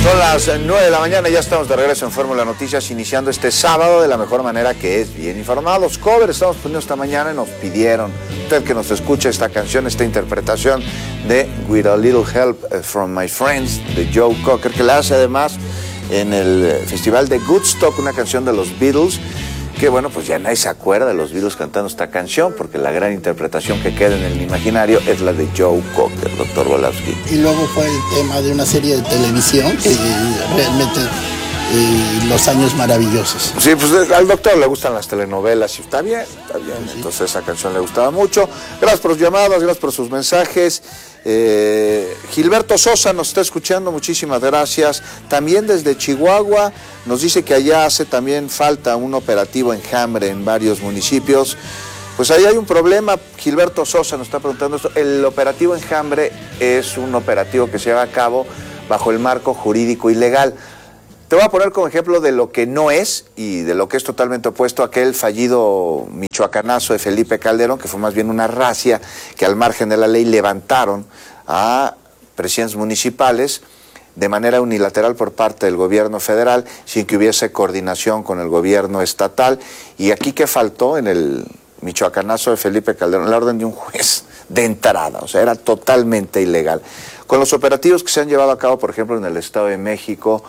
Son las 9 de la mañana, ya estamos de regreso en Fórmula Noticias, iniciando este sábado de la mejor manera, que es bien informados. Cover estamos poniendo esta mañana y nos pidieron, usted que nos escucha, esta canción, esta interpretación de With a Little Help from My Friends, de Joe Cocker, que la hace además en el Festival de Woodstock, una canción de los Beatles, que bueno, pues ya nadie se acuerda de los Beatles cantando esta canción, porque la gran interpretación que queda en el imaginario es la de Joe Cocker, doctor Wolowski. Y luego fue el tema de una serie de televisión que realmente los años maravillosos. Sí, pues al doctor le gustan las telenovelas y está bien, sí. Entonces esa canción le gustaba mucho. Gracias por sus llamadas, gracias por sus mensajes. Gilberto Sosa nos está escuchando, muchísimas gracias. También desde Chihuahua nos dice que allá hace también falta un operativo enjambre en varios municipios. Pues ahí hay un problema. Gilberto Sosa nos está preguntando esto. El operativo enjambre es un operativo que se lleva a cabo bajo el marco jurídico y legal. Te voy a poner como ejemplo de lo que no es y de lo que es totalmente opuesto a aquel fallido michoacanazo de Felipe Calderón, que fue más bien una racia que al margen de la ley levantaron a presidentes municipales de manera unilateral por parte del gobierno federal, sin que hubiese coordinación con el gobierno estatal. Y aquí, ¿qué faltó en el michoacanazo de Felipe Calderón? La orden de un juez de entrada, o sea, era totalmente ilegal. Con los operativos que se han llevado a cabo, por ejemplo, en el Estado de México,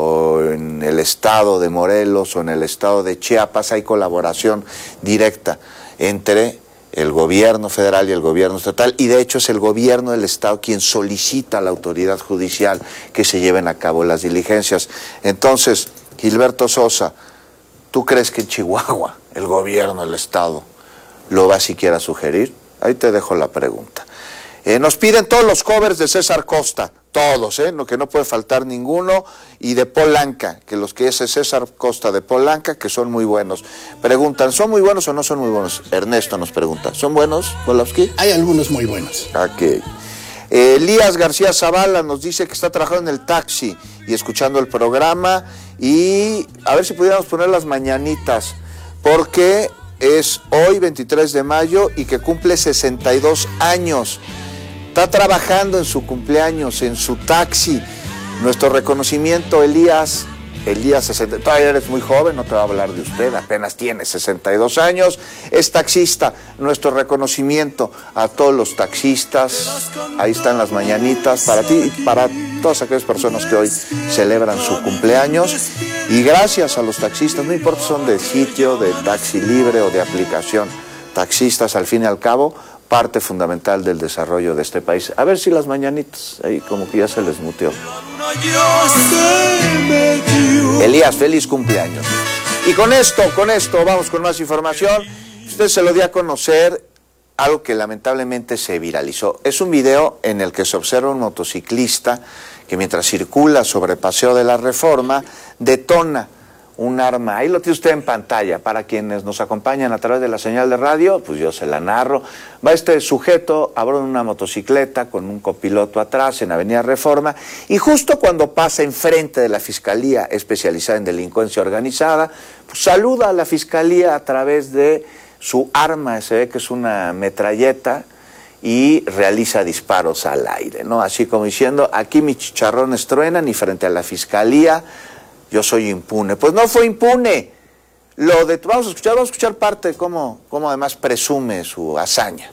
o en el estado de Morelos o en el estado de Chiapas, hay colaboración directa entre el gobierno federal y el gobierno estatal, y de hecho es el gobierno del estado quien solicita a la autoridad judicial que se lleven a cabo las diligencias. Entonces, Gilberto Sosa, ¿tú crees que en Chihuahua el gobierno del estado lo va siquiera a sugerir? Ahí te dejo la pregunta. Nos piden todos los covers de César Costa, todos, que no puede faltar ninguno, y de Paul Anka, que los que es César Costa de Paul Anka, que son muy buenos. Preguntan, ¿son muy buenos o no son muy buenos? Ernesto nos pregunta, ¿son buenos, Wolowski? Hay algunos muy buenos. Ok. Elías García Zavala nos dice que está trabajando en el taxi y escuchando el programa, y a ver si pudiéramos poner las mañanitas, porque es hoy 23 de mayo y que cumple 62 años. Está trabajando en su cumpleaños, en su taxi. Nuestro reconocimiento, Elías 60, todavía eres muy joven, no te va a hablar de usted, apenas tiene 62 años, es taxista. Nuestro reconocimiento a todos los taxistas. Ahí están las mañanitas para ti y para todas aquellas personas que hoy celebran su cumpleaños. Y gracias a los taxistas, no importa si son de sitio, de taxi libre o de aplicación, taxistas al fin y al cabo, parte fundamental del desarrollo de este país. A ver si las mañanitas, ahí como que ya se les muteó. Elías, feliz cumpleaños. Y con esto, vamos con más información. Usted se lo dio a conocer algo que lamentablemente se viralizó. Es un video en el que se observa un motociclista que mientras circula sobre Paseo de la Reforma, detona un arma. Ahí lo tiene usted en pantalla. Para quienes nos acompañan a través de la señal de radio, pues yo se la narro. Va este sujeto a bordo de una motocicleta con un copiloto atrás en Avenida Reforma, y justo cuando pasa enfrente de la Fiscalía Especializada en Delincuencia Organizada, pues saluda a la Fiscalía a través de su arma. Se ve que es una metralleta, y realiza disparos al aire, ¿no? Así como diciendo, aquí mis chicharrones truenan y frente a la Fiscalía yo soy impune. Pues no fue impune. Vamos a escuchar parte de cómo además presume su hazaña.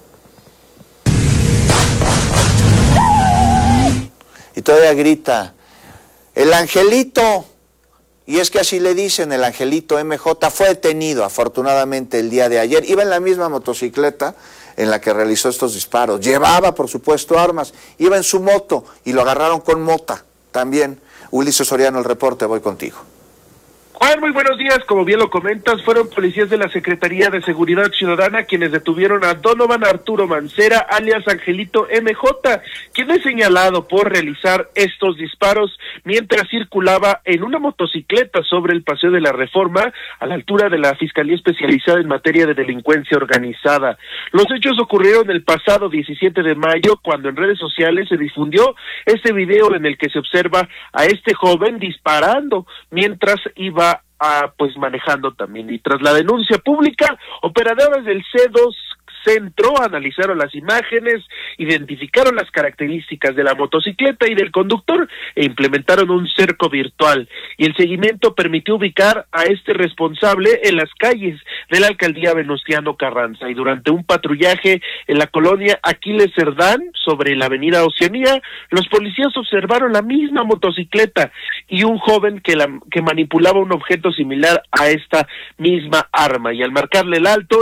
Y todavía grita, el Angelito, y es que así le dicen, el Angelito MJ, fue detenido afortunadamente el día de ayer. Iba en la misma motocicleta en la que realizó estos disparos. Llevaba, por supuesto, armas. Iba en su moto y lo agarraron con mota también. Ulises Soriano, el reporte, voy contigo. Juan, muy buenos días. Como bien lo comentas, fueron policías de la Secretaría de Seguridad Ciudadana quienes detuvieron a Donovan Arturo Mancera, alias Angelito MJ, quien es señalado por realizar estos disparos mientras circulaba en una motocicleta sobre el Paseo de la Reforma, a la altura de la Fiscalía Especializada en Materia de Delincuencia Organizada. Los hechos ocurrieron el pasado 17 de mayo, cuando en redes sociales se difundió este video en el que se observa a este joven disparando mientras iba manejando también. Y tras la denuncia pública, operadores del centro, analizaron las imágenes, identificaron las características de la motocicleta y del conductor e implementaron un cerco virtual. Y el seguimiento permitió ubicar a este responsable en las calles de la alcaldía Venustiano Carranza. Y durante un patrullaje en la colonia Aquiles Cerdán, sobre la avenida Oceanía, los policías observaron la misma motocicleta y un joven que manipulaba un objeto similar a esta misma arma. Y al marcarle el alto,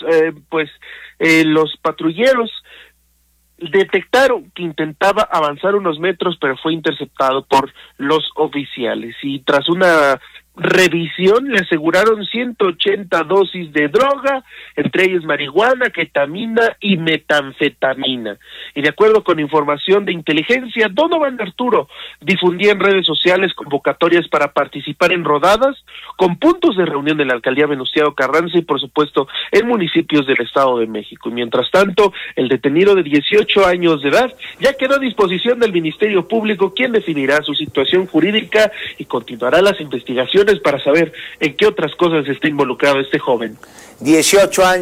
los patrulleros detectaron que intentaba avanzar unos metros, pero fue interceptado por los oficiales. Y tras una revisión le aseguraron 180 dosis de droga, entre ellas marihuana, ketamina y metanfetamina. Y de acuerdo con información de inteligencia, Donovan Arturo difundía en redes sociales convocatorias para participar en rodadas con puntos de reunión de la alcaldía Venustiano Carranza y por supuesto en municipios del Estado de México. Y mientras tanto, el detenido de 18 años de edad ya quedó a disposición del Ministerio Público, quien definirá su situación jurídica y continuará las investigaciones para saber en qué otras cosas está involucrado este joven. 18 años.